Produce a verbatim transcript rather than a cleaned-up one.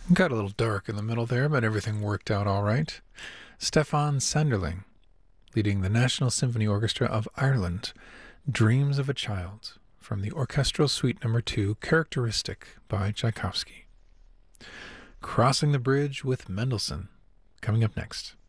Got a little dark in the middle there, but everything worked out all right. Stefan Sanderling, leading the National Symphony Orchestra of Ireland, Dreams of a Child, from the Orchestral Suite Number two, Characteristic by Tchaikovsky. Crossing the Bridge with Mendelssohn, coming up next.